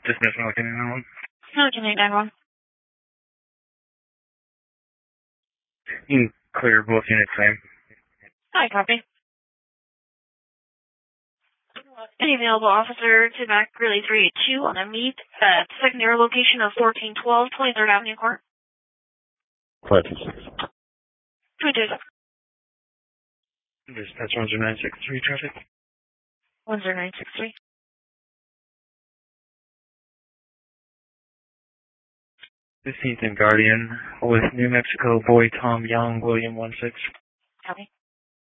Dismiss from looking at one. No, can I 9-1? You can clear both units, same. Hi, copy. Any available officer to back relay 382 on a meet at secondary location of 1412 23rd Avenue Court. 526. 22. Dispatch 10963 traffic. 10963. 15th and Guardian with New Mexico boy Tom Young, William 16. Copy.